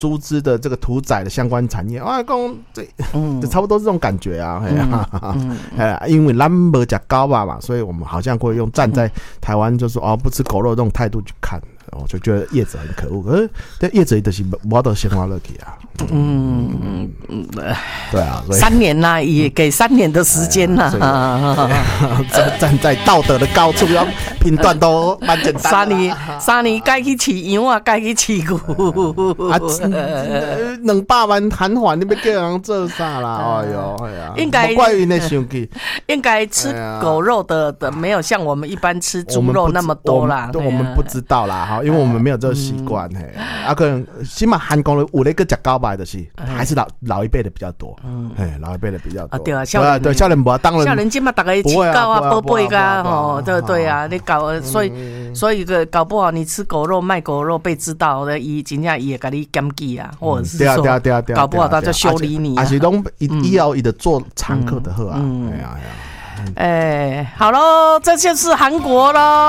猪只的这个屠宰的相关产业，这差不多这种感觉啊，因为咱没吃狗肉嘛，所以我们好像会用站在台湾就是不吃狗肉这种态度去看，我就觉得业者很可恶，可是这业者就是没得先花落去啊。对啊 ，3年啦，也给3年的时间啦。 站在道德的高处，要评断都蛮简单的。 3年该去饲羊啊，该去饲牛。 200万韩元，你要叫人做啥啦？哎呦，哎呀， 应该怪于那生气。 应该吃狗肉的没有像我们一般吃猪肉那么多啦。 我们不知道啦，因为我们没有这个习惯。可能起码韩国人有那个吃狗吧，就是还是老一辈的比较多。老一辈的比较多。 对啊， 对，少年不当然。 少年今嘛大家吃狗啊，宝贝啊，对啊，你搞所以搞不好你吃狗肉卖狗肉被知道的，真正也给你检举啊，或者是说搞不好他就修理你啊。 还是拢以后伊就做常客的好啊。好咯，这就是韩国咯。